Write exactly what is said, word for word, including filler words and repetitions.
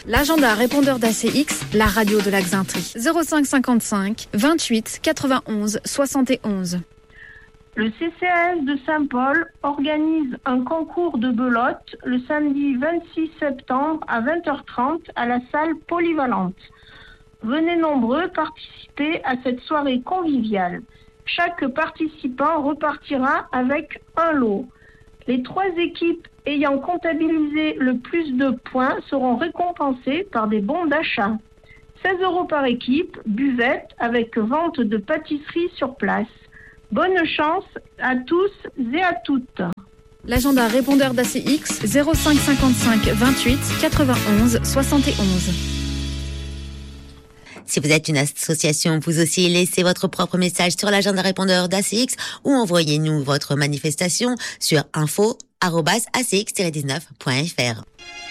L'agenda répondeur d'A C X, la radio de la Xaintrie. zéro cinq cinquante-cinq vingt-huit quatre-vingt-onze soixante et onze. Le C C A S de Saint-Paul organise un concours de belote le samedi vingt-six septembre à vingt heures trente à la salle polyvalente. Venez nombreux participer à cette soirée conviviale. Chaque participant repartira avec un lot. Les trois équipes ayant comptabilisé le plus de points seront récompensées par des bons d'achat. seize euros par équipe, buvette avec vente de pâtisserie sur place. Bonne chance à tous et à toutes. L'agenda répondeur d'A C X, zéro cinq cinquante-cinq vingt-huit quatre-vingt-onze soixante et onze. Si vous êtes une association, vous aussi, laissez votre propre message sur l'agenda répondeur d'A C X ou envoyez-nous votre manifestation sur info arobase a c x tiret dix-neuf point f r.